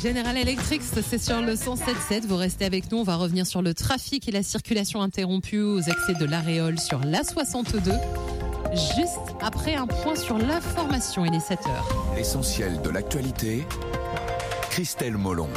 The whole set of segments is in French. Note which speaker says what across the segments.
Speaker 1: General Electric, c'est sur le 107.7. Vous restez avec nous. On va revenir sur le trafic et la circulation interrompue aux accès de l'Aréole sur l'A62. Juste après un point sur l'information, il est 7h.
Speaker 2: L'essentiel de l'actualité, Christelle Molon.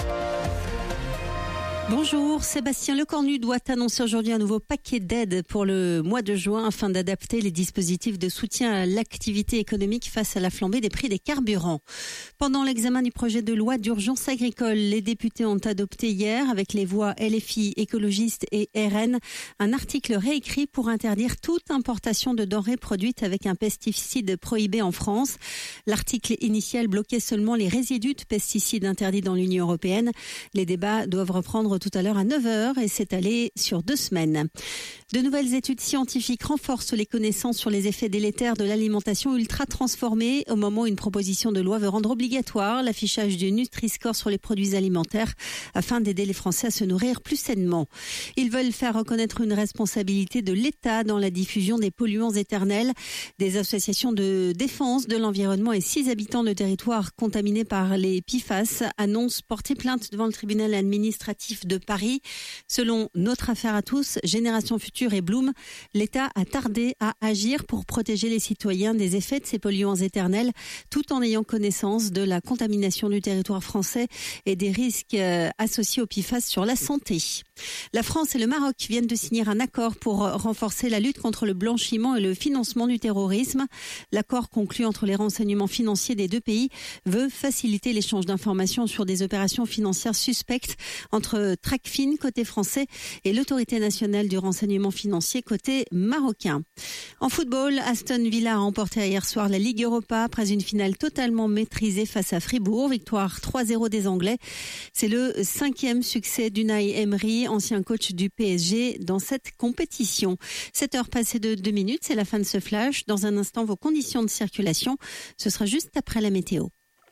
Speaker 3: Bonjour, Sébastien Lecornu doit annoncer aujourd'hui un nouveau paquet d'aides pour le mois de juin afin d'adapter les dispositifs de soutien à l'activité économique face à la flambée des prix des carburants. Pendant l'examen du projet de loi d'urgence agricole, les députés ont adopté hier, avec les voix LFI, écologistes et RN, un article réécrit pour interdire toute importation de denrées produites avec un pesticide prohibé en France. L'article initial bloquait seulement les résidus de pesticides interdits dans l'Union européenne. Les débats doivent reprendre tout à l'heure à 9h et s'étaler sur 2 semaines. De nouvelles études scientifiques renforcent les connaissances sur les effets délétères de l'alimentation ultra transformée au moment où une proposition de loi veut rendre obligatoire l'affichage du Nutri-Score sur les produits alimentaires afin d'aider les Français à se nourrir plus sainement. Ils veulent faire reconnaître une responsabilité de l'État dans la diffusion des polluants éternels. Des associations de défense de l'environnement et 6 habitants de territoires contaminés par les PFAS annoncent porter plainte devant le tribunal administratif de Paris. Selon Notre Affaire à tous, Génération Future et Bloom, l'État a tardé à agir pour protéger les citoyens des effets de ces polluants éternels, tout en ayant connaissance de la contamination du territoire français et des risques associés aux PFAS sur la santé. La France et le Maroc viennent de signer un accord pour renforcer la lutte contre le blanchiment et le financement du terrorisme. L'accord conclu entre les renseignements financiers des 2 pays veut faciliter l'échange d'informations sur des opérations financières suspectes entre Tracfin côté français et l'autorité nationale du renseignement financier côté marocain. En football, Aston Villa a remporté hier soir la Ligue Europa après une finale totalement maîtrisée face à Fribourg. Victoire 3-0 des Anglais. C'est le 5e succès d'Unai Emery, ancien coach du PSG, dans cette compétition. 7h passées de 2 minutes, c'est la fin de ce flash. Dans un instant, vos conditions de circulation. Ce sera juste après la météo.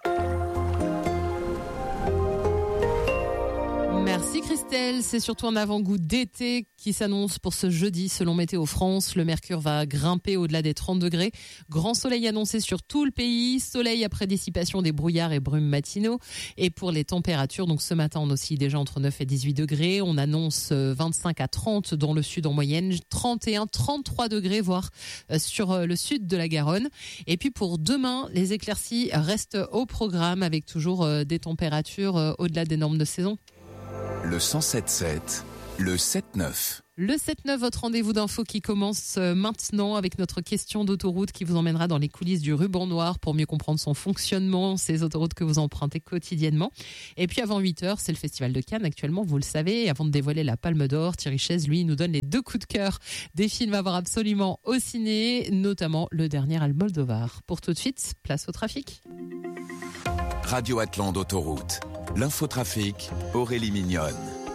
Speaker 1: Merci Christelle, c'est surtout un avant-goût d'été qui s'annonce pour ce jeudi selon Météo France. Le mercure va grimper au-delà des 30 degrés. Grand soleil annoncé sur tout le pays. Soleil après dissipation des brouillards et brumes matinaux. Et pour les températures, donc ce matin on oscille déjà entre 9 et 18 degrés. On annonce 25 à 30 dans le sud en moyenne, 31, 33 degrés voire sur le sud de la Garonne. Et puis pour demain, les éclaircies restent au programme avec toujours des températures au-delà des normes de saison.
Speaker 2: Le 107.7, le 7-9.
Speaker 1: Le 7-9, votre rendez-vous d'info qui commence maintenant avec notre question d'autoroute qui vous emmènera dans les coulisses du ruban noir pour mieux comprendre son fonctionnement, ces autoroutes que vous empruntez quotidiennement. Et puis avant 8h, c'est le Festival de Cannes actuellement, vous le savez. Et avant de dévoiler la Palme d'Or, Thierry Chaise, lui, nous donne les 2 coups de cœur des films à voir absolument au ciné, notamment le dernier Almodovar. Pour tout de suite, place au trafic.
Speaker 2: Radio Atlante Autoroute. L'infotrafic, Aurélie Mignonne.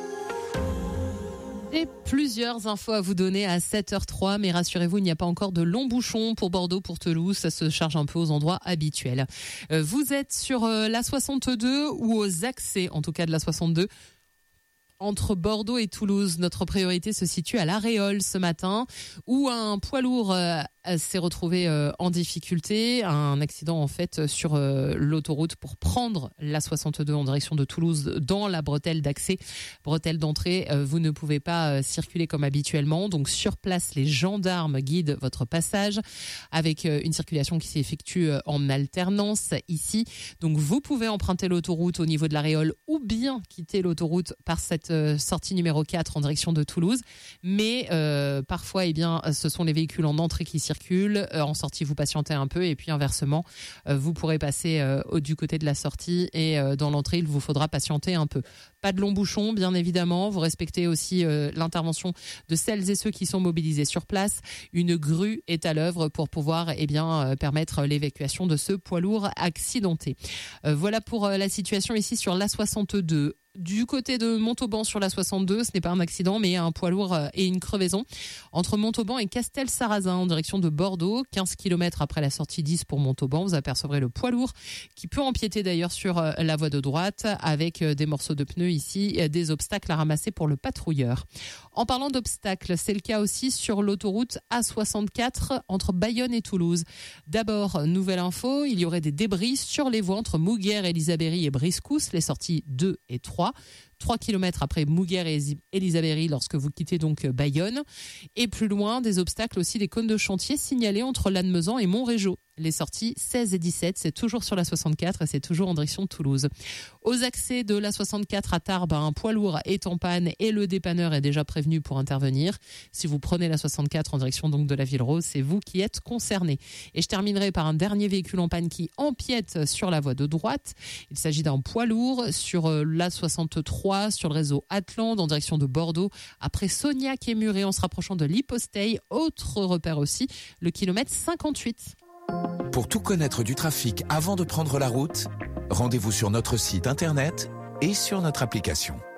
Speaker 1: Et plusieurs infos à vous donner à 7h03, mais rassurez-vous, il n'y a pas encore de longs bouchons pour Bordeaux, pour Toulouse, ça se charge un peu aux endroits habituels. Vous êtes sur la 62 ou aux accès, en tout cas de la 62, entre Bordeaux et Toulouse. Notre priorité se situe à l'Aréole ce matin, où un poids lourd s'est retrouvé en difficulté. Un accident en fait sur l'autoroute pour prendre la 62 en direction de Toulouse dans la bretelle d'accès, bretelle d'entrée. Vous ne pouvez pas circuler comme habituellement. Donc sur place, les gendarmes guident votre passage avec une circulation qui s'effectue en alternance ici. Donc vous pouvez emprunter l'autoroute au niveau de l'Aréole ou bien quitter l'autoroute par cette sortie numéro 4 en direction de Toulouse. Mais parfois, eh bien, ce sont les véhicules en entrée qui circulent. En sortie, vous patientez un peu et puis inversement, vous pourrez passer du côté de la sortie et dans l'entrée, il vous faudra patienter un peu. Pas de long bouchon, bien évidemment. Vous respectez aussi l'intervention de celles et ceux qui sont mobilisés sur place. Une grue est à l'œuvre pour pouvoir permettre l'évacuation de ce poids lourd accidenté. Voilà pour la situation ici sur l'A62. Du côté de Montauban sur la 62, ce n'est pas un accident mais un poids lourd et une crevaison. Entre Montauban et Castel-Sarrazin en direction de Bordeaux, 15 km après la sortie 10 pour Montauban, vous apercevrez le poids lourd qui peut empiéter d'ailleurs sur la voie de droite avec des morceaux de pneus ici, des obstacles à ramasser pour le patrouilleur. En parlant d'obstacles, c'est le cas aussi sur l'autoroute A64 entre Bayonne et Toulouse. D'abord, nouvelle info, il y aurait des débris sur les voies entre Mouguer, Elisabéry et Briscousse, les sorties 2 et 3 km après Mouguer et Elisabéry lorsque vous quittez donc Bayonne. Et plus loin, des obstacles aussi, des cônes de chantier signalés entre Lannemezan et Montrégeau. Les sorties 16 et 17, c'est toujours sur la 64 et c'est toujours en direction de Toulouse. Aux accès de la 64 à Tarbes, un poids lourd est en panne et le dépanneur est déjà prévenu pour intervenir. Si vous prenez la 64 en direction donc de la Ville Rose, c'est vous qui êtes concerné. Et je terminerai par un dernier véhicule en panne qui empiète sur la voie de droite. Il s'agit d'un poids lourd sur la 63 sur le réseau Atland en direction de Bordeaux. Après Sognac et Muret en se rapprochant de l'Hyposteil, autre repère aussi, le kilomètre 58.
Speaker 2: Pour tout connaître du trafic avant de prendre la route, rendez-vous sur notre site internet et sur notre application.